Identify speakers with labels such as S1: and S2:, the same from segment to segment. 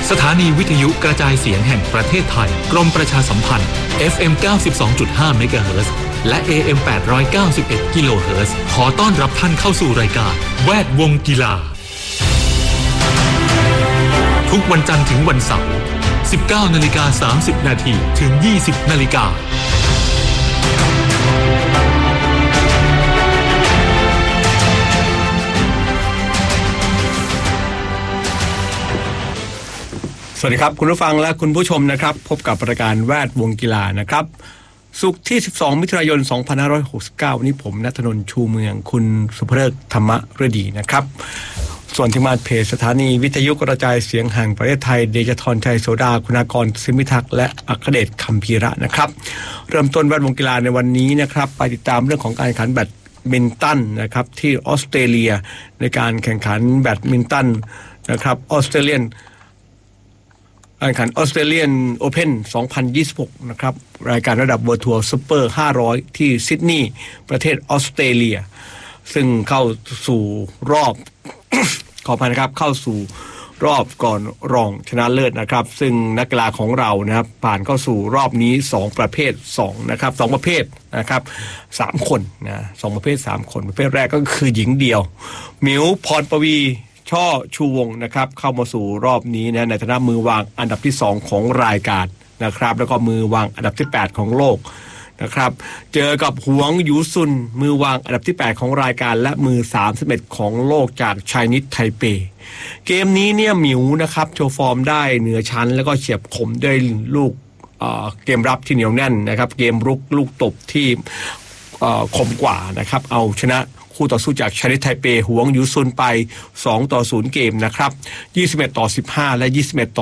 S1: สถานีวิทยุกระจายเสียงแห่งประเทศไทยกรมประชาสัมพันธ์ FM 92.5 เมกะเฮิรตซ์และ AM 891 กิโลเฮิรตซ์ขอต้อนรับท่านเข้าสู่รายการแวดวงกีฬาทุกวันจันทร์ถึงวันเสาร์ 19:30 น.ถึง 20:00 น.
S2: สวัสดีครับคุณผู้ฟังและคุณผู้ชมนะครับพบกับรายการแวดวงกีฬานะครับศุกร์ที่ 12 มิถุนายน 2569 วันนี้ผมณัฐนนท์ชูเมืองคุณสุภฤกษ์ธรรมฤดีนะครับส่วนที่มาเพจสถานีวิทยุกระจายเสียงแห่งประเทศไทยเดชธรชัยโสดาคุณากรสิมิทักษ์และอัครเดชคัมภีระนะครับเริ่มต้นแวดวงกีฬาในวันนี้นะครับไปติดตามเรื่องของการแข่งขันแบดมินตันนะครับที่ออสเตรเลียในการแข่งขันแบดมินตันนะครับออสเตรเลียนการแข่งขันออสเตรเลียนโอเพ่น 2026 นะครับรายการระดับเวิลด์ทัวร์ซุปเปอร์ 500 ที่ซิดนีย์ประเทศออสเตรเลียซึ่งเข้าสู่รอบ ขออภัยนะครับเข้าสู่รอบก่อนรองชนะเลิศนะครับซึ่งนักกีฬาของเรานะครับผ่านเข้าสู่รอบนี้2ประเภท2นะครับ2ประเภทนะครับ3คนนะ2ประเภท3คนประเภทแรกก็คือหญิงเดียวหมิวพรปวีช่อชูวงนะครับเข้ามาสู่รอบนี้นะในฐานะมือวางอันดับที่2ของรายการนะครับแล้วก็มือวางอันดับที่8ของโลกนะครับเจอกับหวงหยูซุนมือวางอันดับที่8ของรายการและมือ31ของโลกจากไชนีสไทเปเกมนี้เนี่ยหมิวนะครับโชว์ฟอร์มได้เหนือชั้นแล้วก็เฉียบคมด้วยลูกเกมรับที่เหนียวแน่นนะครับเกมรุกลูกตบที่คมกว่านะครับเอาชนะคู่ต่อสู้จากไชนีสไทเปหวงหยูซุนไป2-0เกมนะครับ21-15และ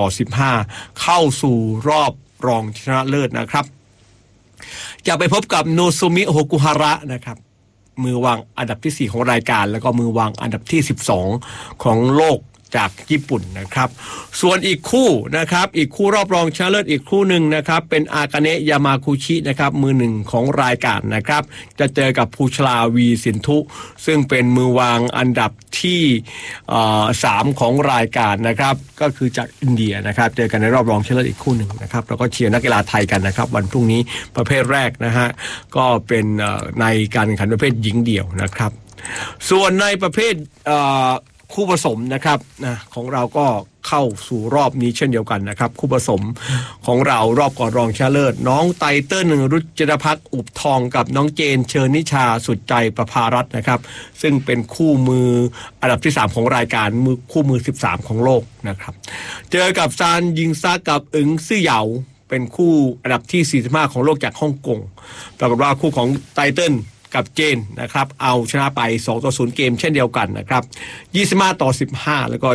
S2: 21-15เข้าสู่รอบรองชนะเลิศนะครับจะไปพบกับโนซุมิโฮกุฮาระนะครับมือวางอันดับที่4ของรายการแล้วก็มือวางอันดับที่12ของโลกจากญี่ปุ่นนะครับส่วนอีกคู่นะครับอีกคู่รอบรองชนะเลิศอีกคู่หนึ่งนะครับเป็นอากาเนะยามาคุชินะครับมือ1ของรายการนะครับจะเจอกับภูชลาวีสินทุซึ่งเป็นมือวางอันดับที่3ของรายการนะครับก็คือจากอินเดียนะครับเจอกันในรอบรองชนะเลิศอีกคู่หนึ่งนะครับแล้วก็เชียร์นักกีฬาไทยกันนะครับวันพรุ่งนี้ประเภทแรกนะฮะก็เป็นในการแข่งขันประเภทหญิงเดี่ยวนะครับส่วนในประเภทคู่ผสมนะครับของเราก็เข้าสู่รอบนี้เช่นเดียวกันนะครับคู่ผสมของเรารอบก่อนรองชนะเลิศน้องไตเติ้ลรุจนภักอุบทองกับน้องเจนเชิญนิชาสุดใจประภารัตน์นะครับซึ่งเป็นคู่มืออันดับที่3ของรายการคู่มือ13ของโลกนะครับเจอกับซานยิงซากับอึ๋งซื่อเหยาเป็นคู่อันดับที่45ของโลกจากฮ่องกงปรากฏว่าคู่ของไตเติ้ลกับเจนนะครับเอาชนะไป2-0เกมเช่นเดียวกันนะครับ25-15แล้วก็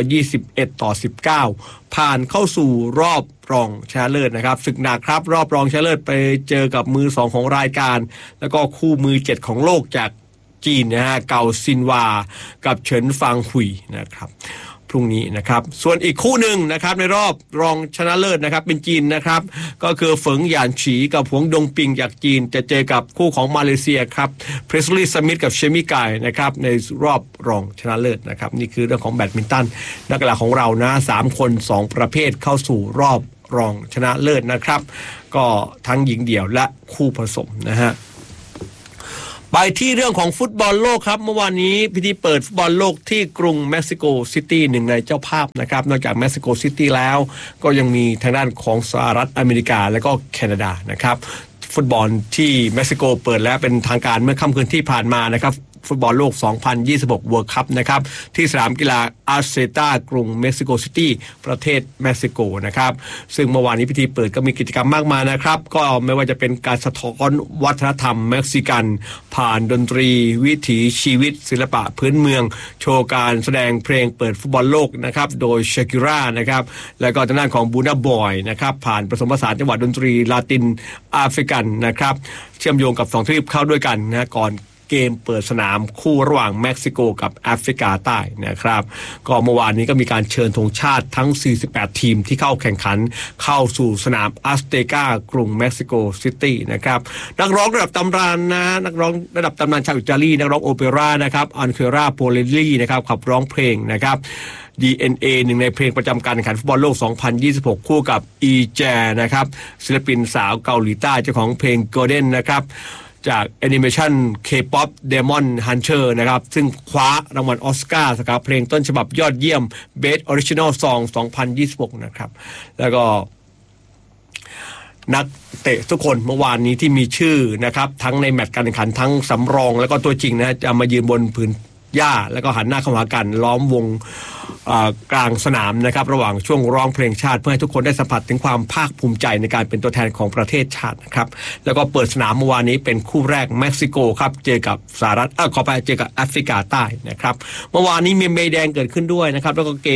S2: 21-19ผ่านเข้าสู่รอบรองชนะเลิศนะครับศึกหนักครับรอบรองชนะเลิศไปเจอกับมือ2ของรายการแล้วก็คู่มือ7ของโลกจากจีนนะฮะเกาซินวากับเฉินฟางหุยนะครับพรุ่งนี้นะครับส่วนอีกคู่หนึ่งนะครับในรอบรองชนะเลิศนะครับเป็นจีนนะครับก็คือเฟิงหยานฉีกับหวงดงปิงจากจีนจะเจอกับคู่ของมาเลเซียครับเพรสลีย์สมิธกับเชมิกายนะครับในรอบรองชนะเลิศนะครับนี่คือเรื่องของแบดมินตันนักกีฬาของเรานะ3คน2ประเภทเข้าสู่รอบรองชนะเลิศนะครับก็ทั้งหญิงเดี่ยวและคู่ผสมนะฮะไปที่เรื่องของฟุตบอลโลกครับเมื่อวานนี้พิธีเปิดฟุตบอลโลกที่กรุงเม็กซิโกซิตี้หนึ่งในเจ้าภาพนะครับนอกจากเม็กซิโกซิตี้แล้วก็ยังมีทางด้านของสหรัฐอเมริกาและก็แคนาดานะครับฟุตบอลที่เม็กซิโกเปิดแล้วเป็นทางการเมื่อค่ำคืนที่ผ่านมานะครับฟุตบอลโลก 2026 World Cup นะครับที่สนามกีฬาอาร์เซตากรุงเม็กซิโกซิตี้ประเทศเม็กซิโกนะครับซึ่งเมื่อวานนี้พิธีเปิดก็มีกิจกรรมมากมายนะครับก็ไม่ว่าจะเป็นการสะท้อนวัฒนธรรมเม็กซิกันผ่านดนตรีวิถีชีวิตศิลปะพื้นเมืองโชว์การแสดงเพลงเปิดฟุตบอลโลกนะครับโดยชากิร่านะครับแล้วก็ทางด้านของบูน่าบอยนะครับผ่านผสมผสานจังหวะดนตรีลาตินแอฟริกันนะครับเชื่อมโยงกับ2ทวีปเข้าด้วยกันนะก่อนเกมเปิดสนามคู่ระหว่างเม็กซิโกกับแอฟริกาใต้นะครับก็เมื่อวานนี้ก็มีการเชิญธงชาติทั้ง48ทีมที่เข้าแข่งขันเข้าสู่สนามอัสเตกากรุงเม็กซิโกซิตี้นะครับนักร้องระดับตำนานนะนักร้องระดับตำนานชาวอิตาลีนักร้องโอเปร่านะครับอันเคราโปเลลลี่นะครับขับร้องเพลงนะครับ DNA หนึ่งในเพลงประจำการแข่งขันฟุตบอลโลก 2026 คู่กับอีแจนะครับศิลปินสาวเกาหลีใต้เจ้าของเพลง Golden นะครับจากแอนิเมชัน K-POP Demon Hunter นะครับซึ่งคว้ารางวัลออสการ์สาขาเพลงต้นฉบับยอดเยี่ยม Best Original Song 2026 นะครับแล้วก็นักเตะทุกคนเมื่อวานนี้ที่มีชื่อนะครับทั้งในแมตช์การแข่งขันทั้งสำรองแล้วก็ตัวจริงนะจะมายืนบนผืนหญ้าแล้วก็หันหน้าเข้าหากันล้อมวงกลางสนามนะครับระหว่างช่วงร้องเพลงชาติเพื่อให้ทุกคนได้สัมผัสถึงความภาคภูมิใจในการเป็นตัวแทนของประเทศชาตินะครับแล้วก็เปิดสนามเมื่อวานนี้เป็นคู่แรกเม็กซิโกครับเจอกับสหรัฐขอไปเจอกับแอฟริกาใต้นะครับเมื่อวานนี้มีใบแดงเกิดขึ้นด้วยนะครับแล้วก็เกม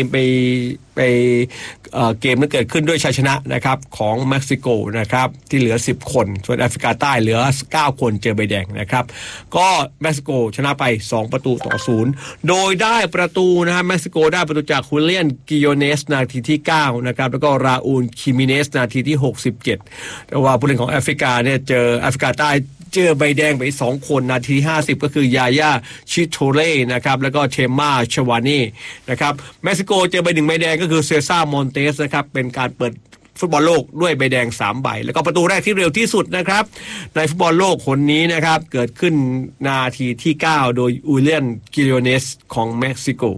S2: นั้นเกิดขึ้นด้วยชัยชนะนะครับของเม็กซิโกนะครับที่เหลือ10คนส่วนแอฟริกาใต้เหลือ9คนเจอใบแดงนะครับก็เม็กซิโกชนะไป2-0โดยได้ประตูนะฮะเม็กซิโกได้ประตูจากฮูเลียนกิโยเนสนาทีที่9นะครับแล้วก็ราอูลคิมิเนสนาทีที่67แต่ว่าผู้เล่นของแอฟริกาเนี่ยเจอแอฟริกาใต้เจอใบแดงไป2คนนาที50ก็คือยาย่าชิโตเล่นะครับแล้วก็เชม่าชวานีนะครับเม็กซิโกเจอใบ1ใบแดงก็คือเซซ่ามอนเตสนะครับเป็นการเปิดฟุตบอลโลกด้วยใบแดง3ใบแล้วก็ประตูแรกที่เร็วที่สุดนะครับในฟุตบอลโลกคนนี้นะครับเกิดขึ้นนาทีที่9โดยอูเลียนกิโยเนสของเม็กซิโก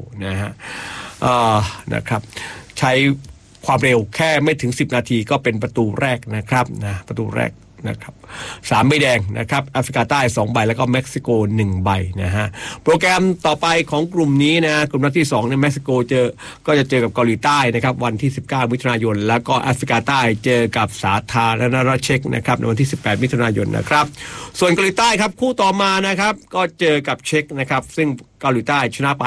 S2: นะครับใช้ความเร็วแค่ไม่ถึง10นาทีก็เป็นประตูแรกนะครับนะประตูแรกนะครับ3ใบแดงนะครับแอฟริกาใต้2ใบแล้วก็เม็กซิโก1ใบนะฮะโปรแกรมต่อไปของกลุ่มนี้นะกลุ่มนัดที่2เนี่ยเม็กซิโกก็จะเจอกับเกาหลีใต้นะครับวันที่19มิถุนายนแล้วก็แอฟริกาใต้เจอกับสาธารณรัฐเช็กนะครับในวันที่18มิถุนายนนะครับส่วนเกาหลีใต้ครับคู่ต่อมานะครับก็เจอกับเช็กนะครับซึ่งเกาหลีใต้ชนะไป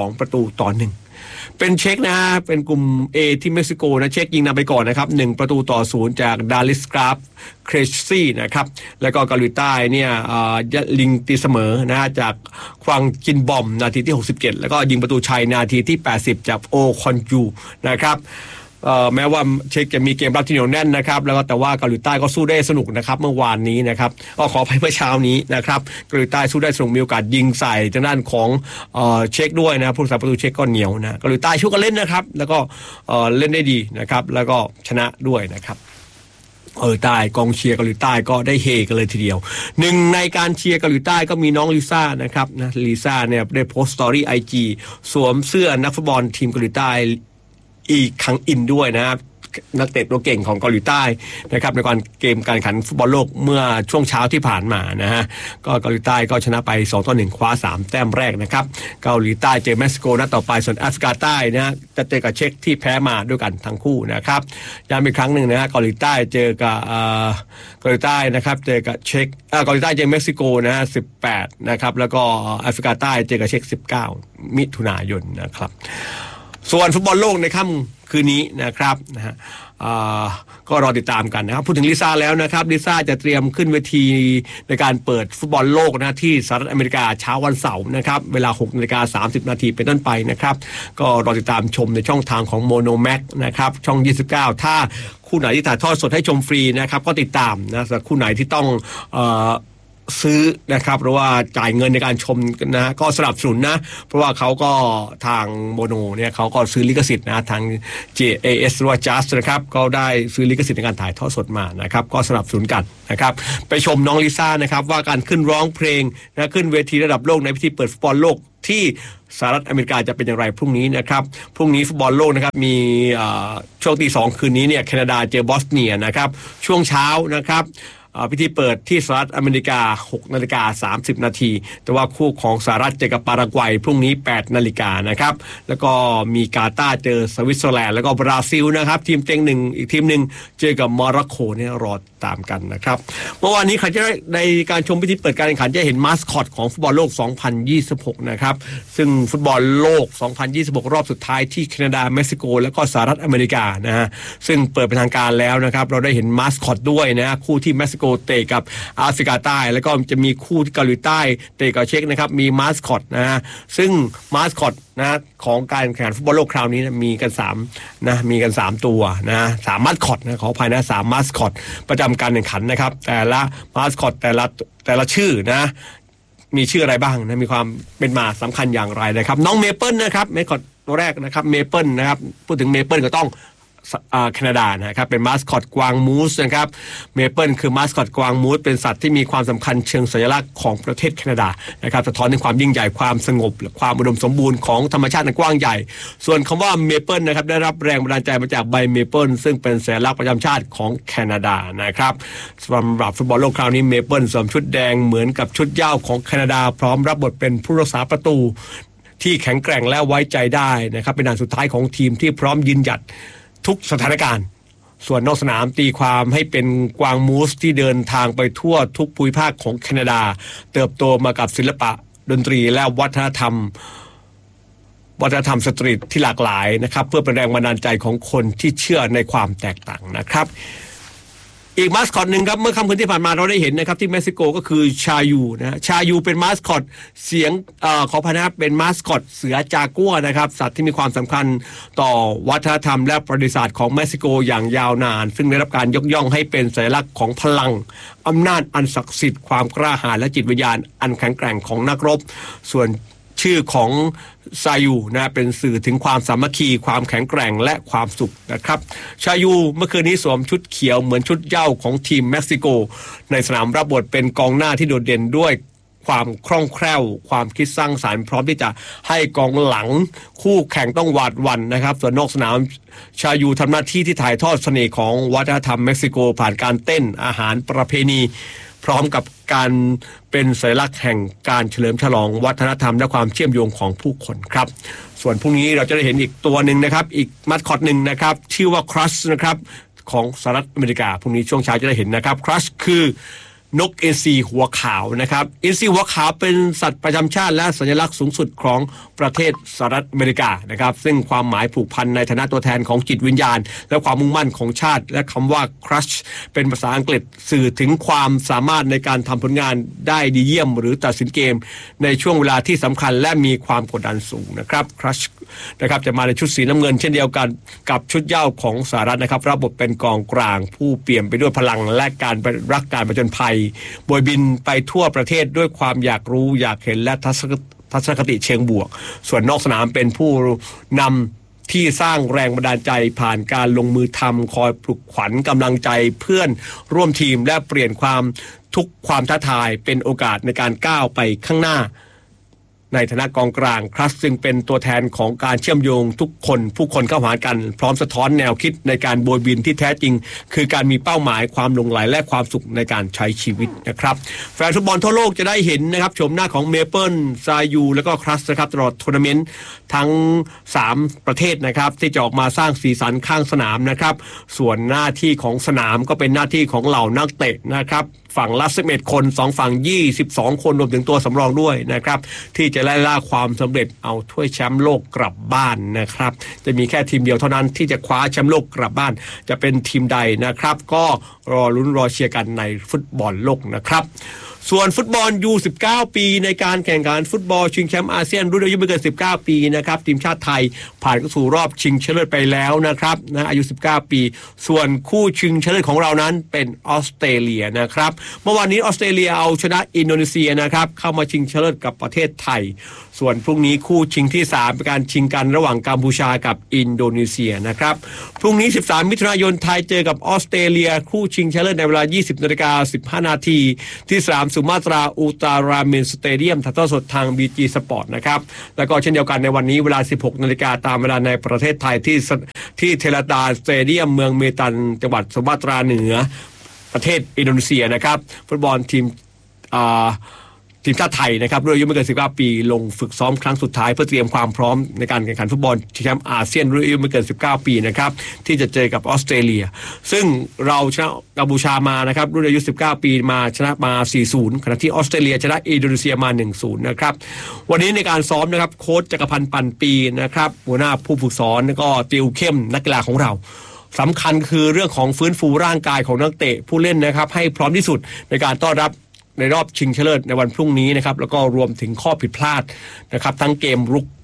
S2: 2-1เป็นเช็กนะฮะเป็นกลุ่ม A ที่เม็กซิโกนะเช็กยิงนำไปก่อนนะครับ1-0จากดาริสกราฟเครซี่นะครับแล้วก็เกาหลีใต้เนี่ยลิงตีเสมอนะฮะจากควังจินบอมนาทีที่67แล้วก็ยิงประตูชัยนาทีที่80จากโอคอนยูนะครับแม้ว่าเช็กจะมีเกมรับที่เหนียวแน่นนะครับแล้วก็แต่ว่าเกาหลีใต้ก็สู้ได้สนุกนะครับเมื่อวานนี้นะครับขออภัยเมื่อเช้านี้นะครับเกาหลีใต้สู้ได้สนุกมีโอกาสยิงใส่ทางด้านของเช็กด้วยนะผู้รักษาประตูเช็กก็เหนียวนะเกาหลีใต้ช่วยกันเล่นนะครับแล้วก็เล่นได้ดีนะครับแล้วก็ชนะด้วยนะครับใต้กองเชียร์เกาหลีใต้ก็ได้เฮกันเลยทีเดียวหนึ่งในการเชียร์เกาหลีใต้ก็มีน้องลิซ่านะครับนะลิซ่าเนี่ยได้โพสต์สตอรี่ IG สวมเสื้อนักฟุตบอลทีมเกาหลีใต้อีกครั้งอินด้วยนะครับนักเตะตัวเก่งของเกาหลีใต้นะครับในการเกมการแข่งขันฟุตบอลโลกเมื่อช่วงเช้าที่ผ่านมานะฮะก็เกาหลีใต้ก็ชนะไป2-1คว้า3แต้มแรกนะครับเกาหลีใต้เจอเม็กซิโกนัดต่อไปส่วนแอฟริกาใต้นะจะเจอกับเช็กที่แพ้มาด้วยกันทั้งคู่นะครับย้ำอีกครั้งหนึ่งนะฮะเกาหลีใต้เจอกับเกาหลีใต้นะครับเจอกับเช็กเกาหลีใต้เจอเม็กซิโกนะฮะ18นะครับแล้วก็แอฟริกาใต้เจอกับเช็ก19มิถุนายนนะครับส่วนฟุตบอลโลกในค่ำคืนนี้นะครับนะฮะก็รอติดตามกันนะครับพูดถึงลิซ่าแล้วนะครับลิซ่าจะเตรียมขึ้นเวทีในการเปิดฟุตบอลโลกนะที่สหรัฐอเมริกาเช้าวันเสาร์นะครับเวลา 6:30 น.เป็นต้นไปนะครับก็รอติดตามชมในช่องทางของ Mono Max นะครับช่อง29ถ้าคู่ไหนที่ถ่ายทอดสดให้ชมฟรีนะครับก็ติดตามนะแต่คู่ไหนที่ต้องซื้อนะครับเพราะว่าจ่ายเงินในการชมนะก็สนับสนุนนะเพราะว่าเขาก็ทางโมโนเนี่ยเขาก็ซื้อลิขสิทธิ์นะทาง JAS หรือว่า Just นะครับก็ได้ซื้อลิขสิทธิ์ในการถ่ายทอดสดมานะครับก็สนับสนุนกันนะครับไปชมน้องลิซ่านะครับว่าการขึ้นร้องเพลงนะขึ้นเวทีระดับโลกในพิธีเปิดฟุตบอลโลกที่สหรัฐอเมริกาจะเป็นอย่างไรพรุ่งนี้นะครับพรุ่งนี้ฟุตบอลโลกนะครับมีช่วงตี 2คืนนี้เนี่ยแคนาดาเจอบอสเนียนะครับช่วงเช้านะครับพิธีเปิดที่สหรัฐอเมริกา 6:30 น.แต่ว่าคู่ของสหรัฐเจอกับปารากวัยพรุ่งนี้ 8:00 น.นะครับแล้วก็มีกาตาร์เจอสวิตเซอร์แลนด์แล้วก็บราซิลนะครับทีมเต็งหนึ่งอีกทีมหนึ่งเจอกับโมร็อกโกเนี่ยรอตามกันนะครับเมื่อวานนี้ใครจะในการชมพิธีเปิดการแข่งขันจะเห็นมาสคอตของฟุตบอลโลก 2026 นะครับซึ่งฟุตบอลโลก 2026 รอบสุดท้ายที่แคนาดาเม็กซิโกแล้วก็สหรัฐอเมริกานะฮะซึ่งเปิดเป็นทางการแล้วนะครับเราได้เห็นมาสคอตด้วยนะคู่ที่เม็กซิโกเตะกับแอฟริกาใต้แล้วก็จะมีคู่ที่เกาหลีใต้เตะกับเช็กนะครับมีมาสคอตนะฮะซึ่งมาสคอตนะของการแข่งขันฟุตบอลโลกคราวนี้นะมีกัน3นะมีกัน3ตัวนะ3มาสคอตนะขออภัยนะ3มาสคอตประจำการแข่งขันนะครับแต่ละมาสคอตแต่ละชื่อนะมีชื่ออะไรบ้างนะมีความเป็นมาสำคัญอย่างไรนะครับน้องเมเปิลนะครับตัวแรกนะครับเมเปิลนะครับพูดถึงเมเปิลก็ต้องแคนาดานะครับเป็นมาสคอตกวางมูสนะครับเมเปิลคือมาสคอตกวางมูสเป็นสัตว์ที่มีความสำคัญเชิงสัญลักษณ์ของประเทศแคนาดานะครับสะท้อนถึงความยิ่งใหญ่ความสงบและความอุดมสมบูรณ์ของธรรมชาติอันกว้างใหญ่ส่วนคำว่าเมเปิลนะครับได้รับแรงบันดาลใจมาจากใบเมเปิลซึ่งเป็นสัญลักษณ์ประจำชาติของแคนาดานะครับสำหรับฟุตบอลโลกคราวนี้เมเปิลสวมชุดแดงเหมือนกับชุดเหย้าของแคนาดาพร้อมรับบทเป็นผู้รักษาประตูที่แข็งแกร่งและไว้ใจได้นะครับเป็นด่านสุดท้ายของทีมที่พร้อมยืนหยัดทุกสถานการณ์ส่วนนอกสนามตีความให้เป็นกวางมูสที่เดินทางไปทั่วทุกภูมิภาคของแคนาดาเติบโตมากับศิลปะดนตรีและวัฒนธรรมสตรีทที่หลากหลายนะครับเพื่อเป็นแรงบันดาลใจของคนที่เชื่อในความแตกต่างนะครับอีกมาสคอตหนึ่งครับเมื่อค่ำคืนที่ผ่านมาเราได้เห็นนะครับที่เม็กซิโกก็คือชายูนะชายูเป็นมาสคอตเสียงขอพนักเป็นมาสคอตเสือจากัวนะครับสัตว์ที่มีความสำคัญต่อวัฒนธรรมและประวัติศาสตร์ของเม็กซิโกอย่างยาวนานซึ่งได้รับการยกย่องให้เป็นสัญลักษณ์ของพลังอำนาจอันศักดิ์สิทธิ์ความกล้าหาญและจิตวิญญาณอันแข็งแกร่งของนักรบส่วนชื่อของซายูนะเป็นสื่อถึงความสามัคคีความแข็งแกร่งและความสุขนะครับชายูเมื่อคืนนี้สวมชุดเขียวเหมือนชุดเหย้าของทีมเม็กซิโกในสนามรับบทเป็นกองหน้าที่โดดเด่นด้วยความคล่องแคล่วความคิดสร้างสรรค์พร้อมที่จะให้กองหลังคู่แข่งต้องหวาดหวั่นนะครับส่วนนอกสนามชายูทำหน้าที่ที่ถ่ายทอดเสน่ห์ของวัฒนธรรมเม็กซิโกผ่านการเต้นอาหารประเพณีพร้อมกับการเป็นสัญลักษณ์แห่งการเฉลิมฉลองวัฒนธรรมและความเชื่อมโยงของผู้คนครับส่วนพรุ่งนี้เราจะได้เห็นอีกตัวหนึ่งนะครับอีกมัสคอตหนึ่งนะครับชื่อว่าครัชนะครับของสหรัฐอเมริกาพรุ่งนี้ช่วงเช้าจะได้เห็นนะครับครัชคือนกอินทรีหัวขาวนะครับอินทรีหัวขาวเป็นสัตว์ประจำชาติและสัญลักษณ์สูงสุดของประเทศสหรัฐอเมริกานะครับซึ่งความหมายผูกพันในฐานะตัวแทนของจิตวิญญาณและความมุ่งมั่นของชาติและคำว่า crush เป็นภาษาอังกฤษสื่อถึงความสามารถในการทำผลงานได้ดีเยี่ยมหรือตัดสินเกมในช่วงเวลาที่สำคัญและมีความกดดันสูงนะครับ crush นะครับจะมาในชุดสีน้ำเงินเช่นเดียวกันกับชุดเหย้าของสหรัฐนะครับรับบทเป็นกองกลางผู้เปี่ยมไปด้วยพลังและการรักการผจญภัยโบยบินไปทั่วประเทศด้วยความอยากรู้อยากเห็นและทัศนคติเชิงบวกส่วนนอกสนามเป็นผู้นำที่สร้างแรงบันดาลใจผ่านการลงมือทำคอยปลุกขวัญกำลังใจเพื่อนร่วมทีมและเปลี่ยนความท้าทายเป็นโอกาสในการก้าวไปข้างหน้าในฐานะกองกลางครัสซึ่งเป็นตัวแทนของการเชื่อมโยงผู้คนเข้าหากันพร้อมสะท้อนแนวคิดในการโบยบินที่แท้จริงคือการมีเป้าหมายความหลงใหลและความสุขในการใช้ชีวิตนะครับแฟนฟุตบอลทั่วโลกจะได้เห็นนะครับชมหน้าของเมเปิลซายูและก็ครัสนะครับตลอดทัวร์นาเมนต์ทั้ง3ประเทศนะครับที่จะออกมาสร้างสีสันข้างสนามนะครับส่วนหน้าที่ของสนามก็เป็นหน้าที่ของเหล่านักเตะนะครับฝั่งละ11คน2ฝั่ง22คนรวมถึงตัวสำรองด้วยนะครับที่จะไล่ล่าความสำเร็จเอาถ้วยแชมป์โลกกลับบ้านนะครับจะมีแค่ทีมเดียวเท่านั้นที่จะคว้าแชมป์โลกกลับบ้านจะเป็นทีมใดนะครับก็รอลุ้นรอเชียร์กันในฟุตบอลโลกนะครับส่วนฟุตบอล U19 ปีในการแข่งขันฟุตบอลชิงแชมป์อาเซียนรุ่นอายุไม่เกิน19ปีนะครับทีมชาติไทยผ่านเข้าสู่รอบชิงชนะเลิศไปแล้วนะครับอายุ19ปีส่วนคู่ชิงชนะเลิศของเรานั้นเป็นออสเตรเลียนะครับเมื่อวานนี้ออสเตรเลียเอาชนะอินโดนีเซียนะครับเข้ามาชิงชนะเลิศกับประเทศไทยส่วนพรุ่งนี้คู่ชิงที่3เป็นการชิงกันระหว่างกัมพูชากับอินโดนีเซียนะครับพรุ่งนี้13มิถุนายนไทยเจอกับออสเตรเลียคู่ชิงชนะเลิศในเวลา 20:15 น.ที่สนามสุมาตราอุตารามินสเตเดียมถ่ายทอดสดทาง BG Sport นะครับแล้วก็เช่นเดียวกันในวันนี้เวลา 16 นาฬิกาตามเวลาในประเทศไทยที่เทเลตาสเตเดียมเมืองเมตันจังหวัดสุมาตราเหนือประเทศอินโดนีเซียนะครับฟุตบอลทีมชาติไทยนะครับรุ่นอายุไม่เกิน19ปีลงฝึกซ้อมครั้งสุดท้ายเพื่อเตรียมความพร้อมในการแข่งขันฟุตบอลชิงแชมป์อาเซียนรุ่นอายุไม่เกิน19ปีนะครับที่จะเจอกับออสเตรเลียซึ่งเราชนะกัมพูชามานะครับรุ่นอายุ19ปีมาชนะมา 4-0 ขณะที่ออสเตรเลียชนะอินโดนีเซียมา 1-0 นะครับวันนี้ในการซ้อมนะครับโค้ชจักรพันธ์ปั่นปีนะครับหัวหน้าผู้ฝึกสอนแล้วก็ติวเข้มนักกีฬาของเราสำคัญคือเรื่องของฟื้นฟูร่างกายของนักเตะผู้เล่นนะครับให้พร้อมที่สุดในการต้อนรับในรอบชิงชนะเลิศในวันพรุ่งนี้นะครับแล้วก็รวมถึงข้อผิดพลาดนะครับทั้งเกมรุก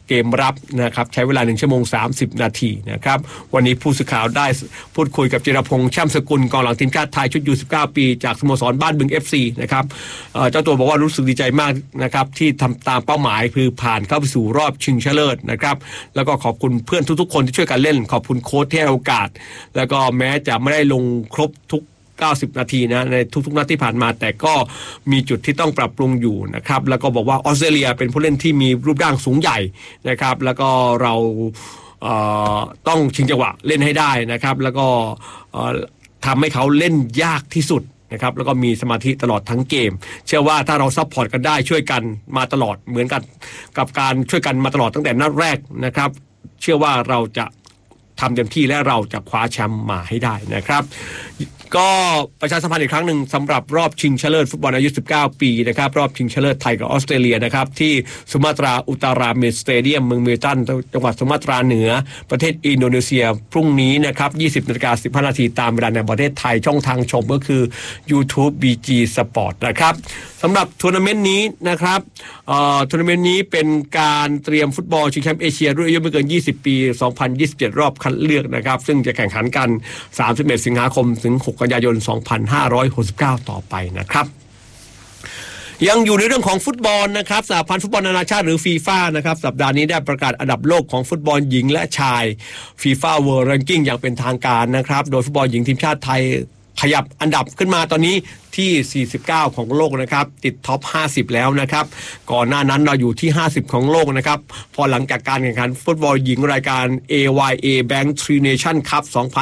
S2: เกมรับนะครับใช้เวลา1 ชั่วโมง 30 นาทีนะครับวันนี้ผู้สื่อข่าวได้พูดคุยกับจิรพงษ์ช่ำสกุลกองหลังทีมชาติไทยชุดยู19 ปีจากสโมสรบ้านบึง FC นะครับเจ้าตัวบอกว่ารู้สึกดีใจมากนะครับที่ทำตามเป้าหมายคือผ่านเข้าไปสู่รอบชิงชนะเลิศนะครับแล้วก็ขอบคุณเพื่อนทุกๆคนที่ช่วยกันเล่นขอบคุณโค้ชที่ให้โอกาสแล้วก็แม้จะไม่ได้ลงครบทุก90 นาทีนะในทุกๆนัดที่ผ่านมาแต่ก็มีจุดที่ต้องปรับปรุงอยู่นะครับแล้วก็บอกว่าออสเตรเลียเป็นผู้เล่นที่มีรูปร่างสูงใหญ่นะครับแล้วก็เราต้องชิงจังหวะเล่นให้ได้นะครับแล้วก็ทำให้เขาเล่นยากที่สุดนะครับแล้วก็มีสมาธิตลอดทั้งเกมเชื่อว่าถ้าเราซัพพอร์ตกันได้ช่วยกันมาตลอดเหมือนกันกับการช่วยกันมาตลอดตั้งแต่นัดแรกนะครับเชื่อว่าเราจะทำเต็มที่และเราจะคว้าแชมป์มาให้ได้นะครับก็ประชาสัมพันธ์อีกครั้งหนึ่งสำหรับรอบชิงชนะเลิศฟุตบอลอายุ19 ปีนะครับรอบชิงชนะเลิศไทยกับออสเตรเลียนะครับที่สุมาตราอุตาราเมสเตเดียมเมืองเมลตันจังหวัดสุมาตราเหนือประเทศอินโดนีเซียพรุ่งนี้นะครับ 20:15 น.ตามเวลาในประเทศไทยช่องทางชมก็คือ YouTube BG Sport นะครับสำหรับทัวร์นาเมนต์นี้นะครับทัวร์นาเมนต์นี้เป็นการเตรียมฟุตบอลชิงแชมป์เอเชียรุ่นอายุไม่เกิน20 ปี 2027 รอบคัดเลือกนะครับซึ่งจะแข่งขันกัน31 สิงหาคมถึง6 กันยายน 2569 ต่อไปนะครับยังอยู่ในเรื่องของฟุตบอลนะครับสหพันธ์ฟุตบอลนานาชาติหรือฟีฟ่านะครับสัปดาห์นี้ได้ประกาศอันดับโลกของฟุตบอลหญิงและชายฟีฟ่าเวิลด์แรงกิ้งอย่างเป็นทางการนะครับโดยฟุตบอลหญิงทีมชาติไทยขยับอันดับขึ้นมาตอนนี้ที่49ของโลกนะครับติดท็อป50แล้วนะครับก่อนหน้านั้นเราอยู่ที่50ของโลกนะครับพอหลังจากการแข่งขันฟุตบอลหญิงรายการ AYA Bank Tri Nation Cup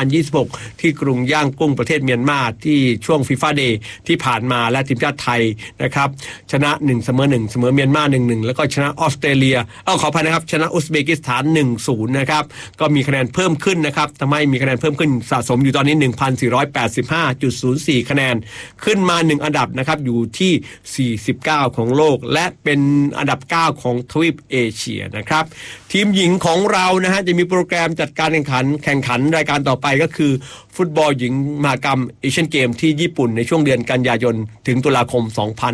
S2: 2026ที่กรุงย่างกุ้งประเทศเมียนมาที่ช่วง FIFA Day ที่ผ่านมาและทีมชาติไทยนะครับชนะ1เสมอ1เสมอเมียนมา 1-1 แล้วก็ชนะออสเตรเลียขออภัยนะครับชนะอุซเบกิสถาน 1-0 นะครับก็มีคะแนนเพิ่มขึ้นนะครับทำให้มีคะแนนเพิ่มขึ้นสะสมอยู่ตอนนี้ 1,485.04 คะแนนขึ้นมา1อันดับนะครับอยู่ที่49ของโลกและเป็นอันดับ9ของทวีปเอเชียนะครับทีมหญิงของเรานะฮะจะมีโปรแกรมจัดการแข่งขันรายการต่อไปก็คือฟุตบอลหญิงมหกรรมเอเชียนเกมที่ญี่ปุ่นในช่วงเดือนกันยายนถึงตุลาคม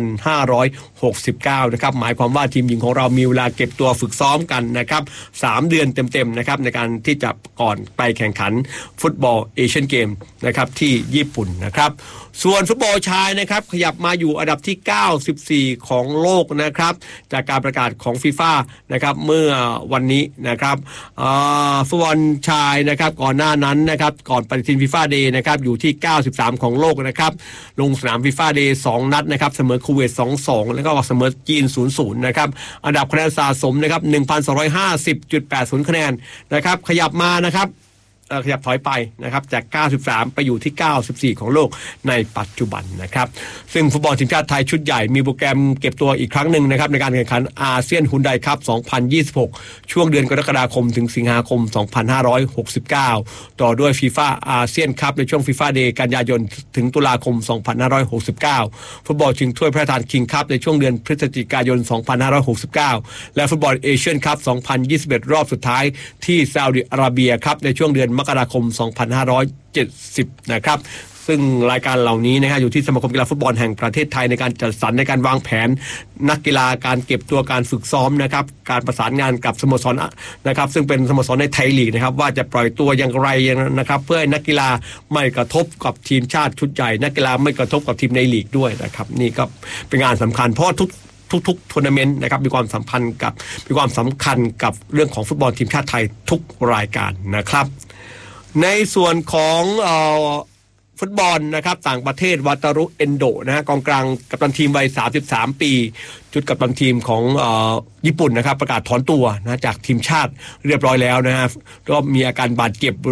S2: 2569 นะครับหมายความว่าทีมหญิงของเรามีเวลาเก็บตัวฝึกซ้อมกันนะครับ3เดือนเต็มๆนะครับในการที่จะก่อนไปแข่งขันฟุตบอลเอเชียนเกมนะครับที่ญี่ปุ่นนะครับส่วนฟุตบอลชายนะครับขยับมาอยู่อันดับที่94ของโลกนะครับจากการประกาศของฟีฟ่านะครับเมื่อวันนี้นะครับฟุตบอลชายนะครับก่อนหน้านั้นนะครับก่อนปฏิทินฟีฟ่าเดย์นะครับอยู่ที่93ของโลกนะครับลงสนามฟีฟ่าเดย์2นัดนะครับเสมอคูเวต 2-2 แล้วก็เสมอจีน 0-0 นะครับอันดับคะแนนสะสมนะครับ 1,250.80 คะแนนนะครับขยับมานะครับขยับถอยไปนะครับจาก93ไปอยู่ที่94ของโลกในปัจจุบันนะครับซึ่งฟุตบอลทีมชาติไทยชุดใหญ่มีโปรแกรมเก็บตัวอีกครั้งหนึ่งนะครับในการแข่งขันอาเซียนฮุนไดคัพ 2026 ช่วงเดือนกรกฎาคมถึงสิงหาคม 2569 ต่อด้วยฟีฟ่าอาเซียนคัพในช่วงฟีฟ่าเดย์กันยายนถึงตุลาคม 2569 ฟุตบอลชิงถ้วยพระราชทานคิงคัพในช่วงเดือนพฤศจิกายน 2569 และฟุตบอลเอเชียนคัพ 2021 รอบสุดท้ายที่ซาอุดิอาระเบียครับในช่วงเดือนมกราคม 2570 นะครับซึ่งรายการเหล่านี้นะฮะอยู่ที่สมาคมกีฬาฟุตบอลแห่งประเทศไทยในการจัดสรรในการวางแผนนักกีฬาการเก็บตัวการฝึกซ้อมนะครับการประสานงานกับสโมสรนะครับซึ่งเป็นสโมสรในไทยลีกนะครับว่าจะปล่อยตัวอย่างไรนะครับเพื่อให้นักกีฬาไม่กระทบกับทีมชาติชุดใหญ่นักกีฬาไม่กระทบกับทีมในลีกด้วยนะครับนี่ก็เป็นงานสำคัญเพราะทุกทัวร์นาเมนต์นะครับมีความสำคัญกับเรื่องของฟุตบอลทีมชาติไทยทุกรายการนะครับในส่วนของฟุตบอลนะครับต่างประเทศวาตารุเอนโดนะฮะกองกลางกัปตันทีมวัย33 ปีชุดกัปตันทีมของญี่ปุ่นนะครับประกาศถอนตัวนะจากทีมชาติเรียบร้อยแล้วนะฮะก็มีอาการบาดเจ็บ